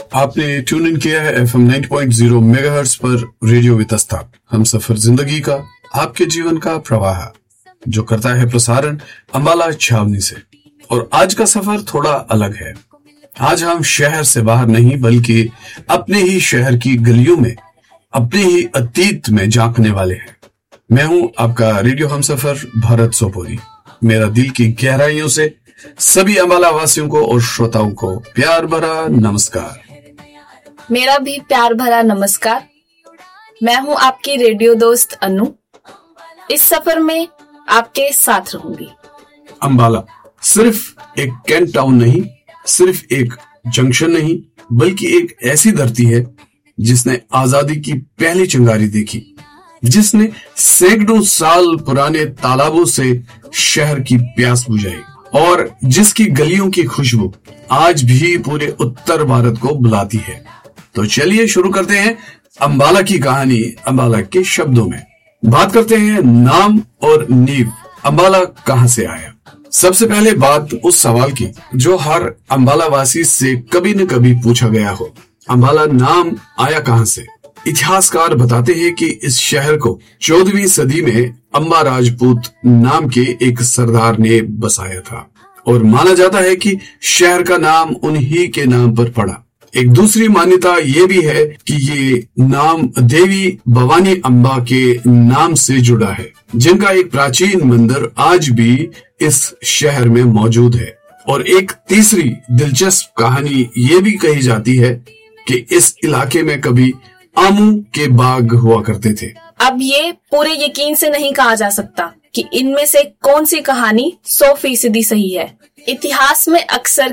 आपने tune in किया है FM 90.0 मेगाहर्ट्ज पर रेडियो वितस्ता। हम सफर जिंदगी का, आपके जीवन का प्रवाह, जो करता है प्रसारण अंबाला छावनी से। और आज का सफर थोड़ा अलग है। आज हम शहर से बाहर नहीं बल्कि अपने ही शहर की गलियों में, अपने ही अतीत में झांकने वाले हैं। मैं हूं आपका रेडियो हमसफर भारत सोपोरी। मेरा दिल की गहराइयों से सभी अंबाला वासियों को और श्रोताओं को प्यार भरा नमस्कार। मेरा भी प्यार भरा नमस्कार। मैं हूं आपकी रेडियो दोस्त अनु। इस सफर में आपके साथ रहूंगी। अंबाला सिर्फ एक कैंट टाउन नहीं, सिर्फ एक जंक्शन नहीं, बल्कि एक ऐसी धरती है जिसने आजादी की पहली चिंगारी देखी, जिसने सैकड़ों साल पुराने तालाबों से शहर की प्यास बुझाई और जिसकी गलियों की खुशबू आज भी पूरे उत्तर भारत को बुलाती है। तो चलिए शुरू करते हैं अंबाला की कहानी अंबाला के शब्दों में। बात करते हैं नाम और नींव। अंबाला कहां से आया? सबसे पहले बात उस सवाल की जो हर अंबाला वासी से कभी न कभी पूछा गया हो। अंबाला नाम आया कहां से? इतिहासकार बताते हैं कि इस शहर को 14वीं सदी में अंबा राजपूत नाम के एक सरदार ने बसाया था और माना जाता है कि शहर का नाम उन्हीं के नाम पर पड़ा। एक दूसरी मान्यता ये भी है कि ये नाम देवी भवानी अंबा के नाम से जुड़ा है, जिनका एक प्राचीन मंदिर आज भी इस शहर में मौजूद है। और एक तीसरी दिलचस्प कहानी ये भी कही जाती है कि इस इलाके में कभी आमू के बाग हुआ करते थे। अब ये पूरे यकीन से नहीं कहा जा सकता कि इनमें से कौन सी कहानी 100% सही है। इतिहास में अक्सर